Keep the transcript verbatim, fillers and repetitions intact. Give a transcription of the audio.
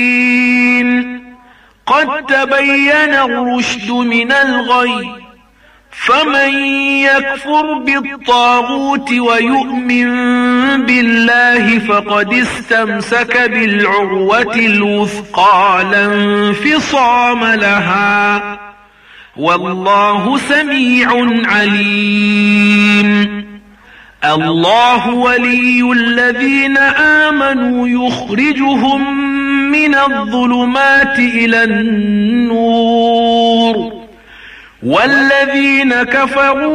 قد تبين الرشد من الغي، فمن يكفر بالطاغوت ويؤمن بالله فقد استمسك بالعروة الوثقى لا انفصام لها، والله سميع عليم. الله ولي الذين آمنوا يخرجهم من الظلمات إلى النور، والذين كفروا